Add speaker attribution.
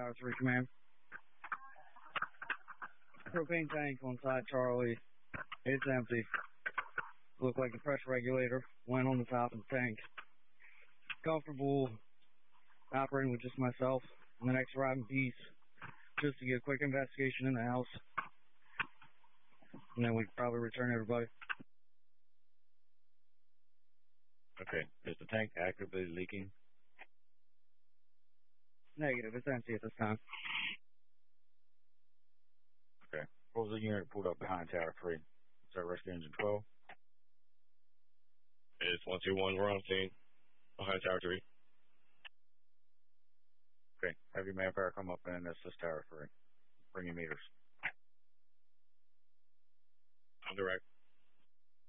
Speaker 1: Tower 3 Command. Propane tank on side Charlie. It's empty. Looked like the pressure regulator went on the top of the tank. Comfortable operating with just myself and the next arriving piece just to get a quick investigation in the house. And then we can probably return everybody.
Speaker 2: Okay. Is the tank actively leaking?
Speaker 1: Negative. It's empty at this time.
Speaker 2: Okay. What was the unit pulled up behind Tower 3? Is that rescue engine 12?
Speaker 3: It's 121. We're on scene. Behind Tower 3.
Speaker 2: Okay. Have your manpower come up and assist Tower 3. Bring your meters.
Speaker 3: I'm direct.